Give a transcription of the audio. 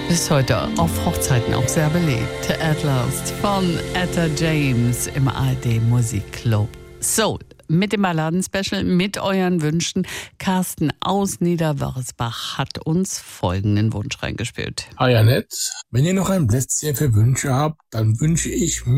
Bis heute auf Hochzeiten auch sehr beliebt. At Last von Etta James im ARD Musikclub. So, mit dem Balladen-Special, mit euren Wünschen. Carsten aus Niederwörsbach hat uns folgenden Wunsch reingespielt. Hi Annette, wenn ihr noch ein Plätzchen für Wünsche habt, dann wünsche ich